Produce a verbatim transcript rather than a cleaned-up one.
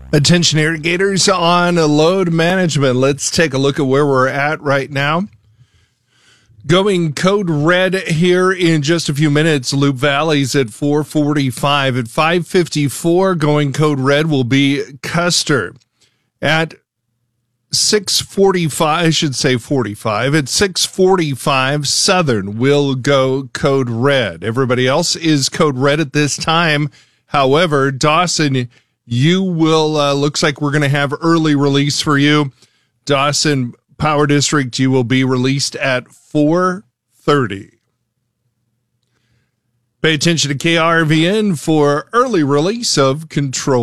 Attention irrigators on load management. Let's take a look at where we're at right now. Going code red here in just a few minutes. Loup Valley's at four forty-five. At five fifty-four, going code red will be Custer. At six forty-five, I should say forty-five. At six forty-five, Southern will go code red. Everybody else is code red at this time. However, Dawson, you will, uh, looks like we're going to have early release for you. Dawson Power District, you will be released at four thirty. Pay attention to K R V N for early release of control.